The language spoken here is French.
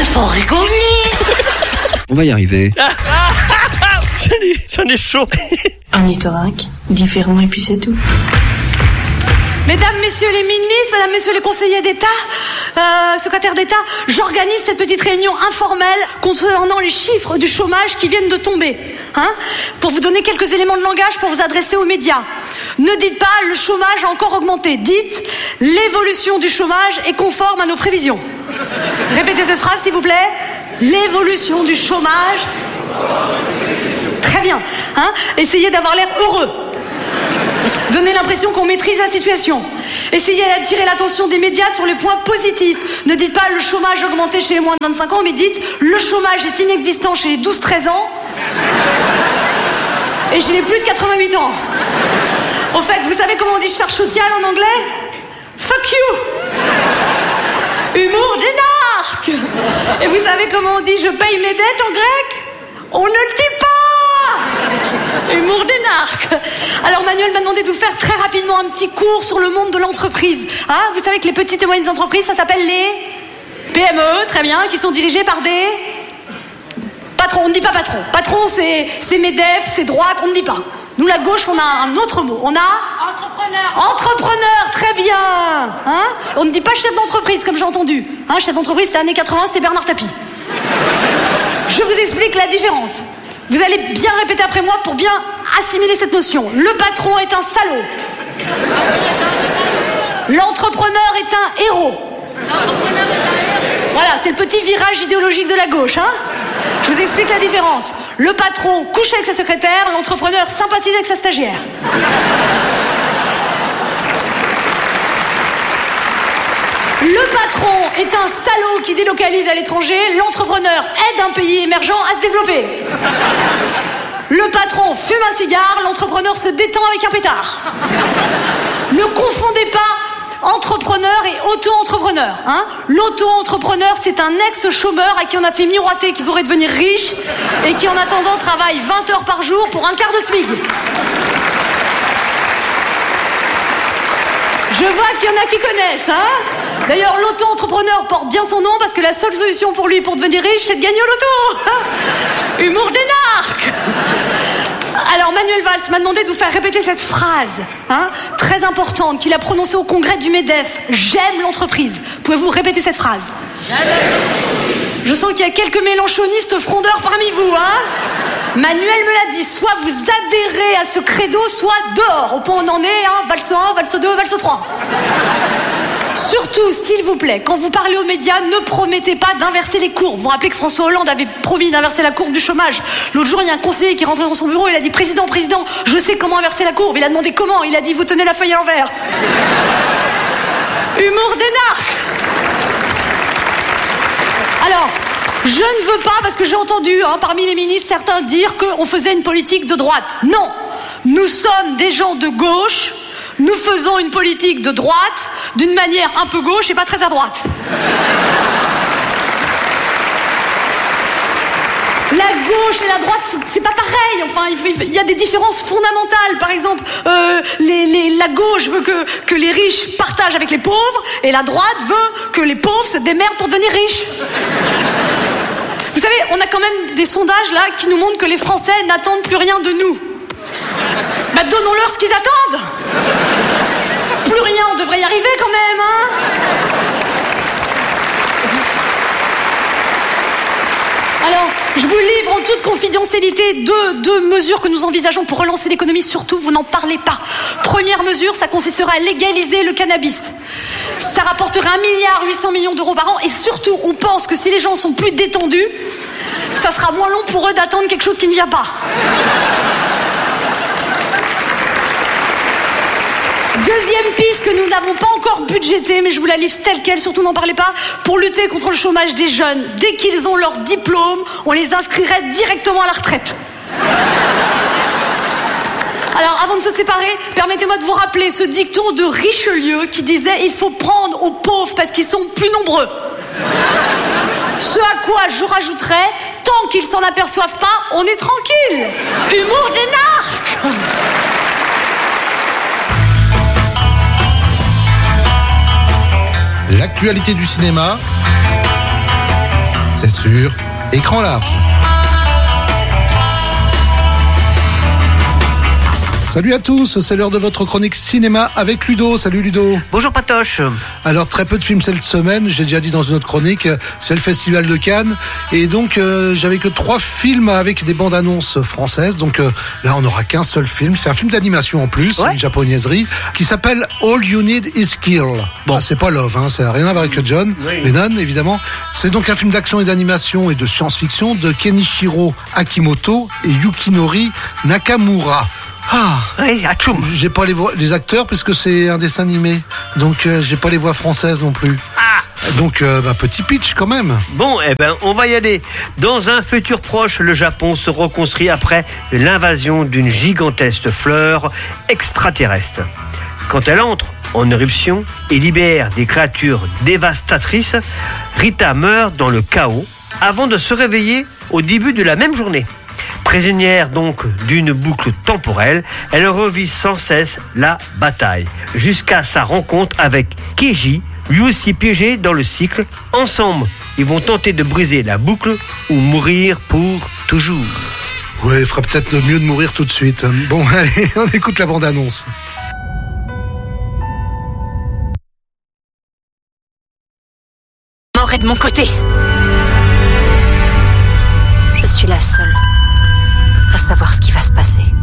Mais faut rigoler. On va y arriver. J'en ai chaud. Ornithorynque, différent et puis c'est tout. Mesdames, messieurs les ministres, mesdames, messieurs les conseillers d'État, secrétaires d'État, j'organise cette petite réunion informelle concernant les chiffres du chômage qui viennent de tomber. Pour vous donner quelques éléments de langage pour vous adresser aux médias. Ne dites pas le chômage a encore augmenté. Dites l'évolution du chômage est conforme à nos prévisions. Répétez cette phrase s'il vous plaît. L'évolution du chômage. Très bien. Essayez d'avoir l'air heureux. Donnez l'impression qu'on maîtrise la situation. Essayez d'attirer l'attention des médias sur les points positifs. Ne dites pas le chômage a augmenté chez les moins de 25 ans, mais dites le chômage est inexistant chez les 12-13 ans et chez les plus de 88 ans. Au fait, vous savez comment on dit charge sociale en anglais? Fuck you. Humour d'énarque. Et vous savez comment on dit je paye mes dettes en grec? On ne le dit pas. Humour d'énarque. Alors Manuel m'a demandé de vous faire très rapidement un petit cours sur le monde de l'entreprise. Vous savez que les petites et moyennes entreprises, ça s'appelle les PME, très bien, qui sont dirigées par des patrons. On ne dit pas patron. Patron, c'est MEDEF, c'est droite, on ne dit pas. Nous, la gauche, on a un autre mot. On a entrepreneur. Entrepreneur, très bien. On ne dit pas chef d'entreprise, comme j'ai entendu. Chef d'entreprise, c'est années 80, c'est Bernard Tapie. Je vous explique la différence. Vous allez bien répéter après moi pour bien assimiler cette notion. Le patron est un salaud. L'entrepreneur est un héros. Voilà, c'est le petit virage idéologique de la gauche. Je vous explique la différence. Le patron couche avec sa secrétaire, l'entrepreneur sympathise avec sa stagiaire. Le patron est un salaud qui délocalise à l'étranger, l'entrepreneur aide un pays émergent à se développer. Le patron fume un cigare, l'entrepreneur se détend avec un pétard. Ne confondez pas entrepreneur et auto-entrepreneur. L'auto-entrepreneur, c'est un ex-chômeur à qui on a fait miroiter qu'il pourrait devenir riche et qui en attendant travaille 20 heures par jour pour un quart de SMIC. Je vois qu'il y en a qui connaissent, D'ailleurs, l'auto-entrepreneur porte bien son nom parce que la seule solution pour lui pour devenir riche, c'est de gagner au loto. Humour d'énarque. Alors, Manuel Valls m'a demandé de vous faire répéter cette phrase, très importante, qu'il a prononcée au congrès du MEDEF. J'aime l'entreprise. Pouvez-vous répéter cette phrase? Je sens qu'il y a quelques mélenchonistes frondeurs parmi vous, Manuel me l'a dit, soit vous adhérez à ce credo, soit dehors. Au point où on en est, valse 1, valse 2, valse 3. Surtout, s'il vous plaît, quand vous parlez aux médias, ne promettez pas d'inverser les courbes. Vous vous rappelez que François Hollande avait promis d'inverser la courbe du chômage. L'autre jour, il y a un conseiller qui est rentré dans son bureau, il a dit « Président, je sais comment inverser la courbe ». Il a demandé comment, il a dit « Vous tenez la feuille à l'envers ». Humour d'énarque. Alors, je ne veux pas, parce que j'ai entendu parmi les ministres certains dire qu'on faisait une politique de droite. Non, nous sommes des gens de gauche, nous faisons une politique de droite d'une manière un peu gauche et pas très à droite. La gauche et la droite, c'est pas pareil. Enfin, il y a des différences fondamentales. Par exemple, la gauche veut que les riches partagent avec les pauvres, et la droite veut que les pauvres se démerdent pour devenir riches. Vous savez, on a quand même des sondages là qui nous montrent que les Français n'attendent plus rien de nous. Donnons-leur ce qu'ils attendent. Plus rien, on devrait y arriver quand même, Alors, je vous livre en toute confidentialité deux mesures que nous envisageons pour relancer l'économie. Surtout, vous n'en parlez pas. Première mesure, ça consistera à légaliser le cannabis. Ça rapporterait 1,8 milliard d'euros par an. Et surtout, on pense que si les gens sont plus détendus, ça sera moins long pour eux d'attendre quelque chose qui ne vient pas. Deuxième piste que nous n'avons pas encore budgétée, mais je vous la livre telle quelle, surtout n'en parlez pas, pour lutter contre le chômage des jeunes. Dès qu'ils ont leur diplôme, on les inscrirait directement à la retraite. Alors, avant de se séparer, permettez-moi de vous rappeler ce dicton de Richelieu qui disait « Il faut prendre aux pauvres parce qu'ils sont plus nombreux ». Ce à quoi je rajouterais « Tant qu'ils s'en aperçoivent pas, on est tranquille ». Humour d'énarque. L'actualité du cinéma c'est sur Écran large. Salut à tous, c'est l'heure de votre chronique cinéma avec Ludo. Salut Ludo. Bonjour Patoche. Alors très peu de films cette semaine, j'ai déjà dit dans une autre chronique, c'est le Festival de Cannes et donc j'avais que 3 films avec des bandes annonces françaises. Donc là on n'aura qu'un seul film, c'est un film d'animation en plus, une japonaiserie qui s'appelle All You Need Is Kill. Bon, c'est pas Love, hein, ça n'a rien à voir avec John Lennon évidemment. C'est donc un film d'action et d'animation et de science-fiction de Kenichiro Akimoto et Yukinori Nakamura. Ah, oui, atchoum. J'ai pas les acteurs puisque c'est un dessin animé, donc j'ai pas les voix françaises non plus. Donc petit pitch quand même. Bon, on va y aller. Dans un futur proche, le Japon se reconstruit après l'invasion d'une gigantesque fleur extraterrestre. Quand elle entre en éruption et libère des créatures dévastatrices, Rita meurt dans le chaos avant de se réveiller au début de la même journée. Prisonnière donc d'une boucle temporelle, elle revit sans cesse la bataille, jusqu'à sa rencontre avec Keiji, lui aussi piégé dans le cycle. Ensemble, ils vont tenter de briser la boucle ou mourir pour toujours. Ouais, il fera peut-être le mieux de mourir tout de suite. Bon, allez, on écoute la bande-annonce. Mort est de mon côté. Je suis la seule à savoir ce qui va se passer.